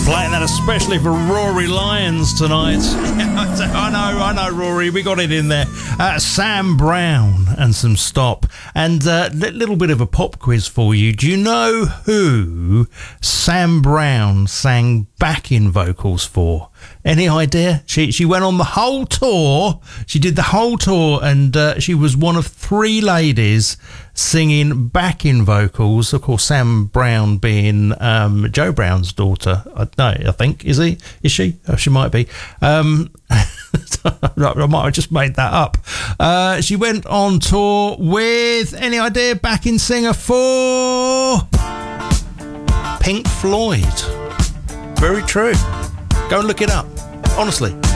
Playing that especially for Rory Lyons tonight. I know, Rory, we got it in there. Sam Brown and some Stop. And a little bit of a pop quiz for you. Do you know who Sam Brown sang backing vocals for? Any idea? She went on the whole tour. She did the whole tour, and she was one of 3 ladies singing backing vocals. Of course, Sam Brown being Joe Brown's daughter. I think. Is she? Oh, she might be. I might have just made that up. She went on tour with, any idea, backing singer for Pink Floyd. Very true. Go and look it up. Honestly.